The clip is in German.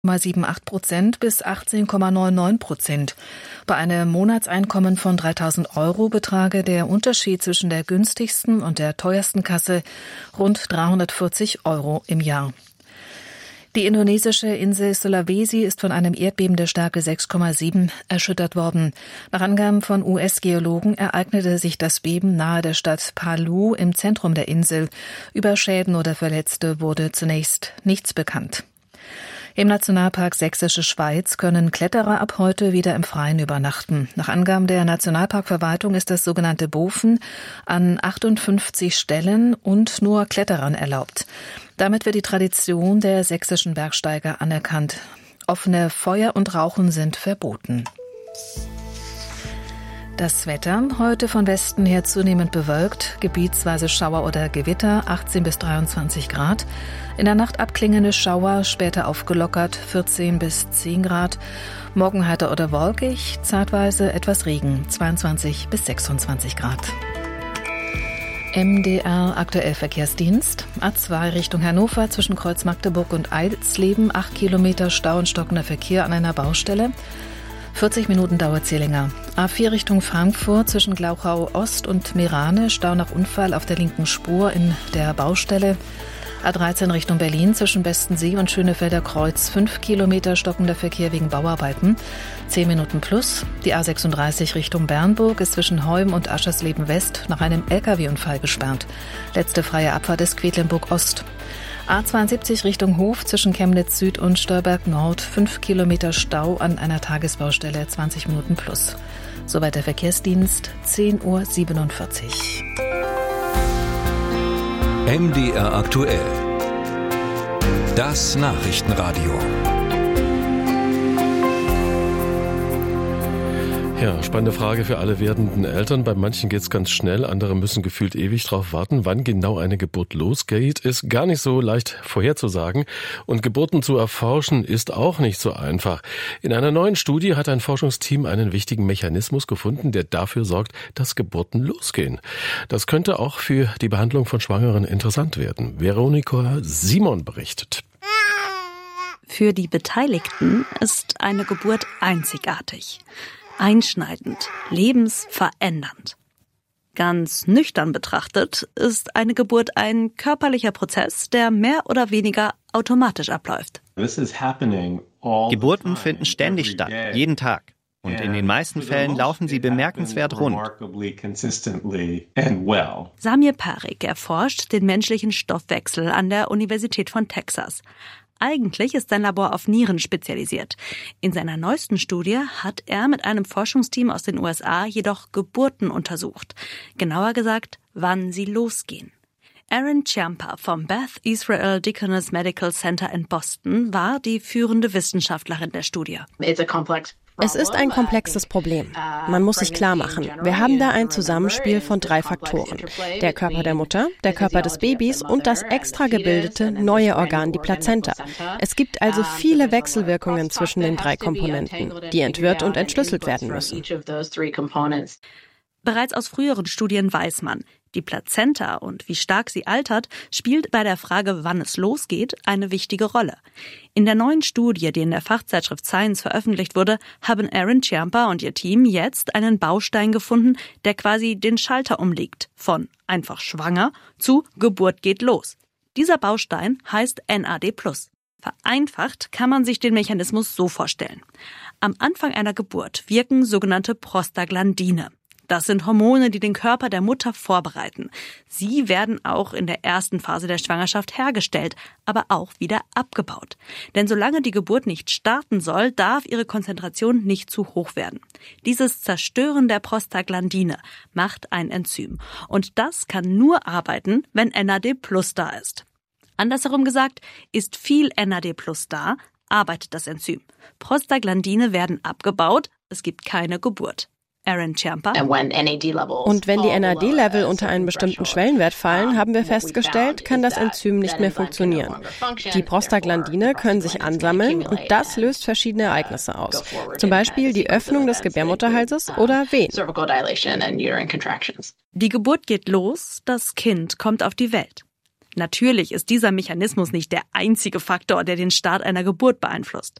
0,78% bis 18,99%. Bei einem Monatseinkommen von 3.000 Euro betrage der Unterschied zwischen der günstigsten und der teuersten Kasse rund 340 Euro im Jahr. Die indonesische Insel Sulawesi ist von einem Erdbeben der Stärke 6,7 erschüttert worden. Nach Angaben von US-Geologen ereignete sich das Beben nahe der Stadt Palu im Zentrum der Insel. Über Schäden oder Verletzte wurde zunächst nichts bekannt. Im Nationalpark Sächsische Schweiz können Kletterer ab heute wieder im Freien übernachten. Nach Angaben der Nationalparkverwaltung ist das sogenannte Bofen an 58 Stellen und nur Kletterern erlaubt. Damit wird die Tradition der sächsischen Bergsteiger anerkannt. Offene Feuer und Rauchen sind verboten. Das Wetter, heute von Westen her zunehmend bewölkt, gebietsweise Schauer oder Gewitter, 18 bis 23 Grad. In der Nacht abklingende Schauer, später aufgelockert, 14 bis 10 Grad. Morgen heiter oder wolkig, zeitweise etwas Regen, 22 bis 26 Grad. MDR aktuell Verkehrsdienst. A2 Richtung Hannover zwischen Kreuz Magdeburg und Eisleben, 8 Kilometer Stau und stockender Verkehr an einer Baustelle. 40 Minuten dauert sie länger. A4 Richtung Frankfurt zwischen Glauchau Ost und Meerane, Stau nach Unfall auf der linken Spur in der Baustelle. A13 Richtung Berlin zwischen Bestensee und Schönefelder Kreuz, 5 Kilometer stockender Verkehr wegen Bauarbeiten, 10 Minuten plus. Die A36 Richtung Bernburg ist zwischen Heum und Aschersleben West nach einem Lkw-Unfall gesperrt. Letzte freie Abfahrt ist Quedlinburg Ost. A72 Richtung Hof zwischen Chemnitz Süd und Stolberg Nord, 5 Kilometer Stau an einer Tagesbaustelle, 20 Minuten plus. Soweit der Verkehrsdienst, 10:47 Uhr. MDR aktuell. Das Nachrichtenradio. Ja, spannende Frage für alle werdenden Eltern. Bei manchen geht's ganz schnell, andere müssen gefühlt ewig drauf warten. Wann genau eine Geburt losgeht, ist gar nicht so leicht vorherzusagen. Und Geburten zu erforschen ist auch nicht so einfach. In einer neuen Studie hat ein Forschungsteam einen wichtigen Mechanismus gefunden, der dafür sorgt, dass Geburten losgehen. Das könnte auch für die Behandlung von Schwangeren interessant werden. Veronika Simon berichtet. Für die Beteiligten ist eine Geburt einzigartig. Einschneidend, lebensverändernd. Ganz nüchtern betrachtet ist eine Geburt ein körperlicher Prozess, der mehr oder weniger automatisch abläuft. Geburten finden ständig statt, jeden Tag. Und in den meisten Fällen laufen sie bemerkenswert rund. Samir Parik erforscht den menschlichen Stoffwechsel an der Universität von Texas. Eigentlich ist sein Labor auf Nieren spezialisiert. In seiner neuesten Studie hat er mit einem Forschungsteam aus den USA jedoch Geburten untersucht. Genauer gesagt, wann sie losgehen. Erin Ciampa vom Beth Israel Deaconess Medical Center in Boston war die führende Wissenschaftlerin der Studie. Es ist ein komplexes Problem. Man muss sich klar machen, wir haben da ein Zusammenspiel von 3 Faktoren. Der Körper der Mutter, der Körper des Babys und das extra gebildete neue Organ, die Plazenta. Es gibt also viele Wechselwirkungen zwischen den 3 Komponenten, die entwirrt und entschlüsselt werden müssen. Bereits aus früheren Studien weiß man, die Plazenta und wie stark sie altert, spielt bei der Frage, wann es losgeht, eine wichtige Rolle. In der neuen Studie, die in der Fachzeitschrift Science veröffentlicht wurde, haben Erin Ciampa und ihr Team jetzt einen Baustein gefunden, der quasi den Schalter umlegt. Von einfach schwanger zu Geburt geht los. Dieser Baustein heißt NAD+. Vereinfacht kann man sich den Mechanismus so vorstellen. Am Anfang einer Geburt wirken sogenannte Prostaglandine. Das sind Hormone, die den Körper der Mutter vorbereiten. Sie werden auch in der ersten Phase der Schwangerschaft hergestellt, aber auch wieder abgebaut. Denn solange die Geburt nicht starten soll, darf ihre Konzentration nicht zu hoch werden. Dieses Zerstören der Prostaglandine macht ein Enzym. Und das kann nur arbeiten, wenn NAD+ da ist. Andersherum gesagt, ist viel NAD+ da, arbeitet das Enzym. Prostaglandine werden abgebaut, es gibt keine Geburt. Erin Ciampa. Und wenn die NAD-Level unter einen bestimmten Schwellenwert fallen, haben wir festgestellt, kann das Enzym nicht mehr funktionieren. Die Prostaglandine können sich ansammeln und das löst verschiedene Ereignisse aus. Zum Beispiel die Öffnung des Gebärmutterhalses oder Wehen. Die Geburt geht los, das Kind kommt auf die Welt. Natürlich ist dieser Mechanismus nicht der einzige Faktor, der den Start einer Geburt beeinflusst.